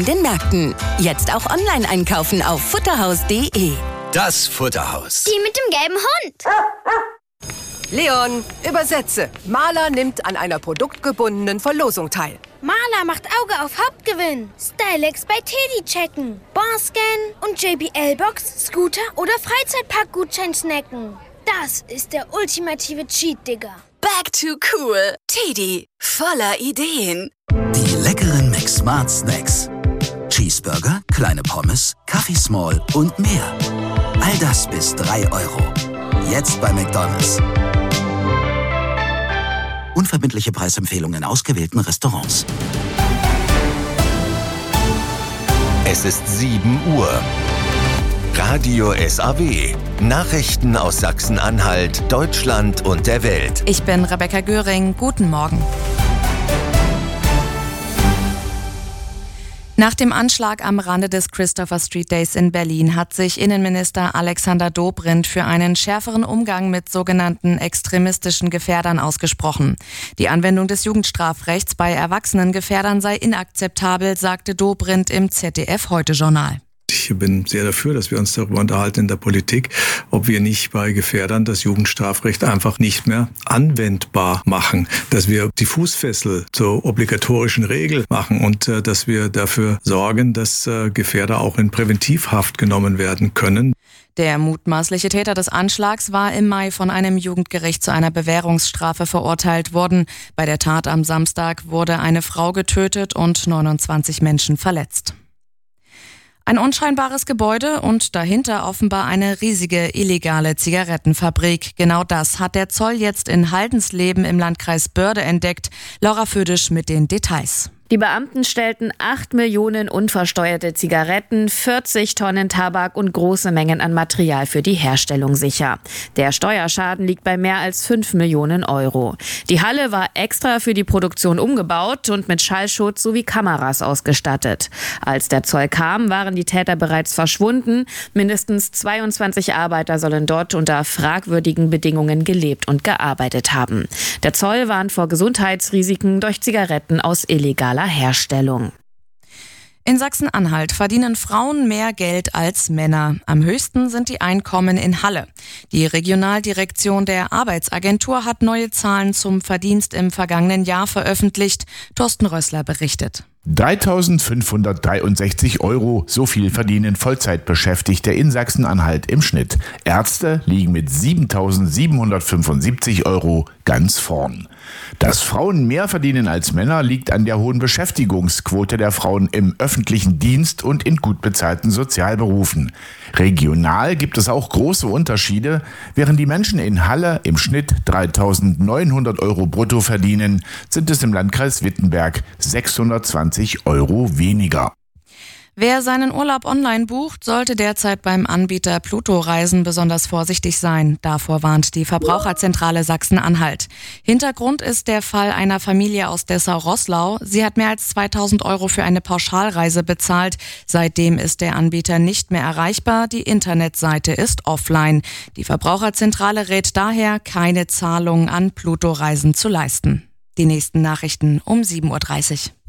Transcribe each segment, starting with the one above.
in den Märkten. Jetzt auch online einkaufen auf futterhaus.de. Das Futterhaus. Die mit dem gelben Hund. Leon, übersetze. Maler nimmt an einer produktgebundenen Verlosung teil. Maler macht Auge auf Hauptgewinn. Stylex bei Teddy checken. Barscan und JBL-Box, Scooter oder Freizeitpark-Gutschein snacken. Das ist der ultimative Cheat, Digga. Back to cool. Teddy, voller Ideen. Die leckeren McSmart Snacks. Cheeseburger, kleine Pommes, Kaffee Small und mehr. All das bis 3 €. Jetzt bei McDonald's. Unverbindliche Preisempfehlungen in ausgewählten Restaurants. Es ist 7 Uhr. Radio SAW. Nachrichten aus Sachsen-Anhalt, Deutschland und der Welt. Ich bin Rebecca Göring. Guten Morgen. Nach dem Anschlag am Rande des Christopher Street Days in Berlin hat sich Innenminister Alexander Dobrindt für einen schärferen Umgang mit sogenannten extremistischen Gefährdern ausgesprochen. Die Anwendung des Jugendstrafrechts bei erwachsenen Gefährdern sei inakzeptabel, sagte Dobrindt im ZDF-Heute-Journal. Ich bin sehr dafür, dass wir uns darüber unterhalten in der Politik, ob wir nicht bei Gefährdern das Jugendstrafrecht einfach nicht mehr anwendbar machen, dass wir die Fußfessel zur obligatorischen Regel machen und dass wir dafür sorgen, dass Gefährder auch in Präventivhaft genommen werden können. Der mutmaßliche Täter des Anschlags war im Mai von einem Jugendgericht zu einer Bewährungsstrafe verurteilt worden. Bei der Tat am Samstag wurde eine Frau getötet und 29 Menschen verletzt. Ein unscheinbares Gebäude und dahinter offenbar eine riesige illegale Zigarettenfabrik. Genau das hat der Zoll jetzt in Haldensleben im Landkreis Börde entdeckt. Laura Födisch mit den Details. Die Beamten stellten 8 Millionen unversteuerte Zigaretten, 40 Tonnen Tabak und große Mengen an Material für die Herstellung sicher. Der Steuerschaden liegt bei mehr als 5 Millionen €. Die Halle war extra für die Produktion umgebaut und mit Schallschutz sowie Kameras ausgestattet. Als der Zoll kam, waren die Täter bereits verschwunden. Mindestens 22 Arbeiter sollen dort unter fragwürdigen Bedingungen gelebt und gearbeitet haben. Der Zoll warnt vor Gesundheitsrisiken durch Zigaretten aus illegaler Herstellung. In Sachsen-Anhalt verdienen Frauen mehr Geld als Männer. Am höchsten sind die Einkommen in Halle. Die Regionaldirektion der Arbeitsagentur hat neue Zahlen zum Verdienst im vergangenen Jahr veröffentlicht. Thorsten Rössler berichtet. 3.563 €, so viel verdienen Vollzeitbeschäftigte in Sachsen-Anhalt im Schnitt. Ärzte liegen mit 7.775 € ganz vorn. Dass Frauen mehr verdienen als Männer, liegt an der hohen Beschäftigungsquote der Frauen im öffentlichen Dienst und in gut bezahlten Sozialberufen. Regional gibt es auch große Unterschiede. Während die Menschen in Halle im Schnitt 3.900 € brutto verdienen, sind es im Landkreis Wittenberg 620 € weniger. Wer seinen Urlaub online bucht, sollte derzeit beim Anbieter Pluto Reisen besonders vorsichtig sein. Davor warnt die Verbraucherzentrale Sachsen-Anhalt. Hintergrund ist der Fall einer Familie aus Dessau-Roßlau. Sie hat mehr als 2.000 € für eine Pauschalreise bezahlt. Seitdem ist der Anbieter nicht mehr erreichbar. Die Internetseite ist offline. Die Verbraucherzentrale rät daher, keine Zahlungen an Pluto Reisen zu leisten. Die nächsten Nachrichten um 7.30 Uhr.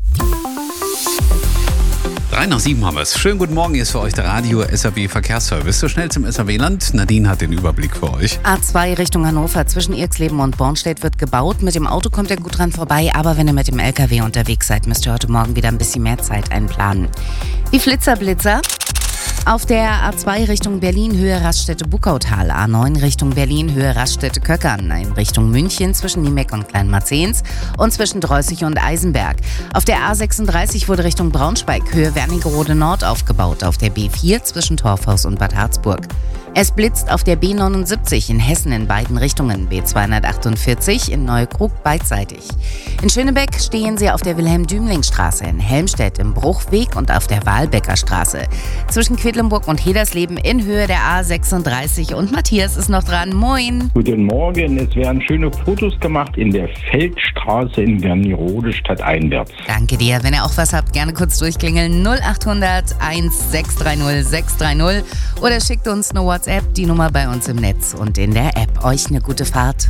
3 nach 7 haben wir es. Schönen guten Morgen, hier ist für euch der Radio SAW Verkehrsservice. So schnell zum SAW-Land. Nadine hat den Überblick für euch. A2 Richtung Hannover zwischen Irxleben und Bornstedt wird gebaut. Mit dem Auto kommt ihr gut dran vorbei, aber wenn ihr mit dem LKW unterwegs seid, müsst ihr heute Morgen wieder ein bisschen mehr Zeit einplanen. Die Flitzer. Auf der A2 Richtung Berlin, Höhe Raststätte-Buckautal, A9 Richtung Berlin, Höhe Raststätte-Köckern, in Richtung München zwischen Niemeck und Kleinmarzehns und zwischen Dreußig und Eisenberg. Auf der A36 wurde Richtung Braunschweig, Höhe Wernigerode Nord aufgebaut, auf der B4 zwischen Torfhaus und Bad Harzburg. Es blitzt auf der B79 in Hessen in beiden Richtungen, B248 in Neukrug beidseitig. In Schönebeck stehen sie auf der Wilhelm-Dümling-Straße, in Helmstedt im Bruchweg und auf der Wahlbecker Straße. Zwischen Quedlinburg und Hedersleben in Höhe der A36 und Matthias ist noch dran. Moin! Guten Morgen, es werden schöne Fotos gemacht in der Feldstraße in Wernigerode stadteinwärts. Danke dir. Wenn ihr auch was habt, gerne kurz durchklingeln 0800 1630 630 oder schickt uns eine WhatsApp, die Nummer bei uns im Netz und in der App. Euch eine gute Fahrt.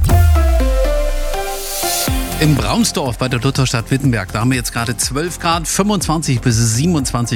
In Braunsdorf bei der Lutherstadt Wittenberg, da haben wir jetzt gerade 12 Grad, 25 bis 27